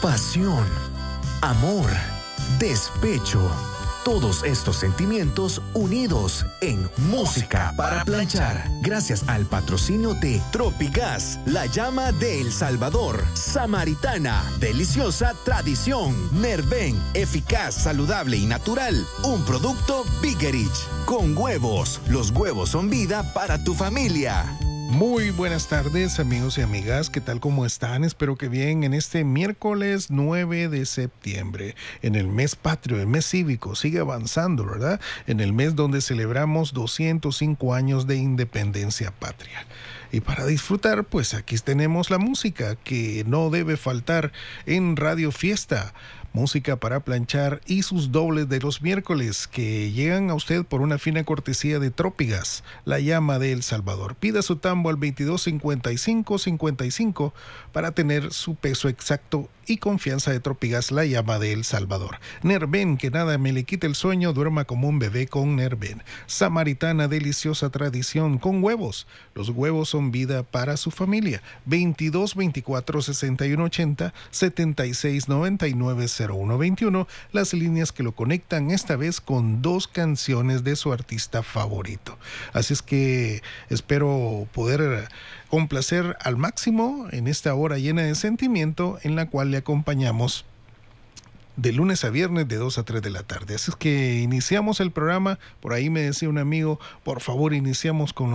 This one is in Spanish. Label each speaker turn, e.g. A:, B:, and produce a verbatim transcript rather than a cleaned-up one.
A: pasión, amor, despecho. Todos estos sentimientos unidos en Música para Planchar. Gracias al patrocinio de Tropigas, la llama de El Salvador. Samaritana, deliciosa tradición. Nerven, eficaz, saludable y natural. Un producto Biggerich. Con huevos. Los huevos son vida para tu familia.
B: Muy buenas tardes, amigos y amigas, ¿qué tal? ¿Cómo están? Espero que bien en este miércoles nueve de septiembre, en el mes patrio, el mes cívico, sigue avanzando, ¿verdad? En el mes donde celebramos doscientos cinco años de independencia patria. Y para disfrutar, pues aquí tenemos la música que no debe faltar en Radio Fiesta. Música para planchar y sus dobles de los miércoles que llegan a usted por una fina cortesía de Trópigas, la llama de El Salvador. Pida su tambo al veintidós cincuenta y cinco cincuenta y cinco para tener su peso exacto y confianza de Trópigas, la llama de El Salvador. Nerven, que nada me le quite el sueño, duerma como un bebé con Nerven. Samaritana, deliciosa tradición con huevos. Los huevos son vida para su familia. veintidós veinticuatro sesenta y uno ochenta, setenta y seis noventa y nueve cero uno veintiuno, las líneas que lo conectan esta vez con dos canciones de su artista favorito. Así es que espero poder complacer al máximo en esta hora llena de sentimiento en la cual le acompañamos de lunes a viernes de dos a tres de la tarde. Así es que iniciamos el programa. Por ahí me decía un amigo, por favor, iniciamos con